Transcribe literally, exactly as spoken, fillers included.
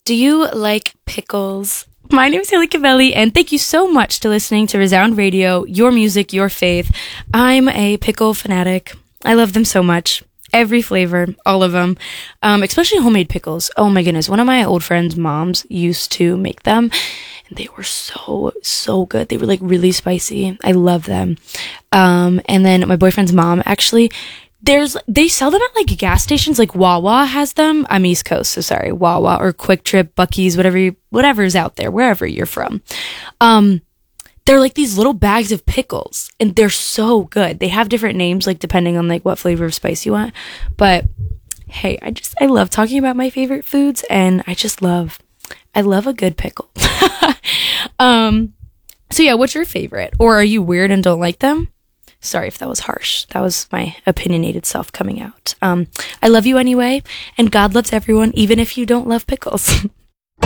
Do you like pickles? My name is Haley Cavelli, and thank you so much to listening to Resound Radio, your music, your faith. I'm a pickle fanatic. I love them so much. Every flavor, all of them, um, especially homemade pickles. Oh my goodness. One of my old friends' moms used to make them, and they were so, so good. They were like really spicy. I love them. Um, and then my boyfriend's mom actually, there's, they sell them at like gas stations, like Wawa has them. I'm East Coast, so sorry, Wawa or Quick Trip, Buc-ee's, whatever, you, whatever's out there, wherever you're from. Um, they're like these little bags of pickles, and they're so good. They have different names, like depending on like what flavor of spice you want. But hey, I just, I love talking about my favorite foods, and I just love, I love a good pickle. um, so yeah, what's your favorite? Or are you weird and don't like them? Sorry if that was harsh. That was my opinionated self coming out. Um, I love you anyway, and God loves everyone, even if you don't love pickles.